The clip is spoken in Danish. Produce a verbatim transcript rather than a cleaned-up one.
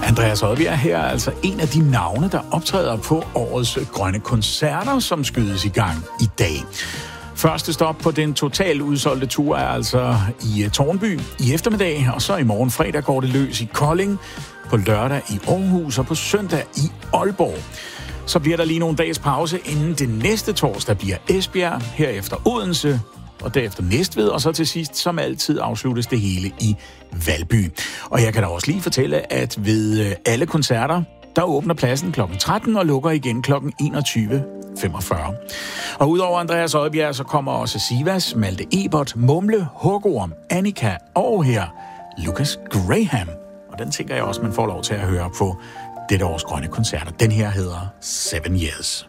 Andreas Odbjerg her er altså en af de navne, der optræder på årets grønne koncerter, som skydes i gang i dag. Første stop på den totalt udsolgte tur er altså i Tårnby i eftermiddag, og så i morgen fredag går det løs i Kolding, på lørdag i Aarhus og på søndag i Aalborg. Så bliver der lige nogle dages pause, inden det næste torsdag bliver Esbjerg, herefter Odense, og derefter Næstved, og så til sidst, som altid, afsluttes det hele i Valby. Og jeg kan da også lige fortælle, at ved alle koncerter, der åbner pladsen klokken tretten og lukker igen klokken enogtyve femogfyrre. Og udover Andreas Odbjerg, så kommer også Sivas, Malte Ebert, Mumle, Hugorm, Annika og her Lucas Graham. Og den tænker jeg også, man får lov til at høre på dette års grønne koncerter. Den her hedder Seven Years.